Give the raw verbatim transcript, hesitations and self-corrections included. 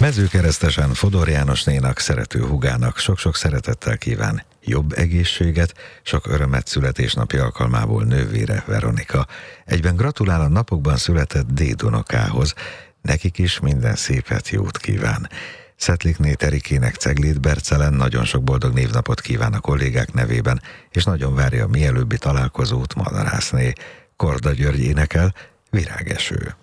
Mezőkeresztesen Fodor Jánosnénak, szerető húgának sok-sok szeretettel kíván jobb egészséget, sok örömet születésnapi alkalmából nővére Veronika. Egyben gratulál a napokban született dédunokához. Nekik is minden szépet, jót kíván. Szetlikné Terikének Ceglét Bercelen nagyon sok boldog névnapot kíván a kollégák nevében, és nagyon várja a mielőbbi találkozót Madarászné. Korda György énekel, Virágeső.